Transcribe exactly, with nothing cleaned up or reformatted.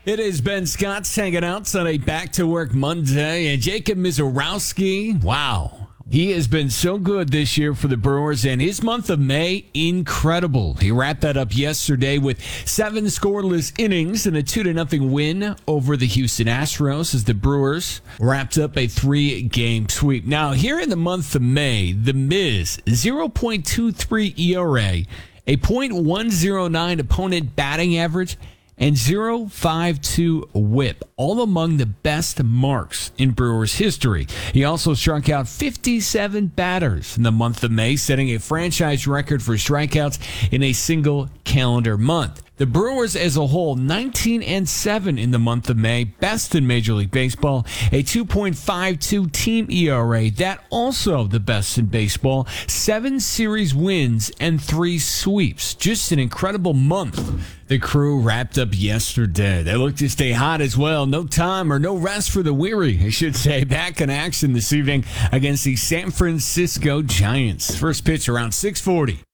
It is Ben Scott's hanging out Sunday, back to work Monday, and Jacob Mizorowski. Wow. He has been so good this year for the Brewers, and his month of May, incredible. He wrapped that up yesterday with seven scoreless innings and a two to nothing win over the Houston Astros as the Brewers wrapped up a three-game sweep. Now, here in the month of May, the Miz, zero point two three E R A, a point one oh nine opponent batting average, and zero point five two whip, all among the best marks in Brewers history. He also struck out fifty-seven batters in the month of May, setting a franchise record for strikeouts in a single calendar month. The Brewers as a whole, nineteen and seven in the month of May, best in Major League Baseball, a two point five two team E R A, that also the best in baseball, seven series wins and three sweeps. Just an incredible month. The crew wrapped up yesterday. They look to stay hot as well. No time or no rest for the weary, I should say. Back in action this evening against the San Francisco Giants. First pitch around six forty.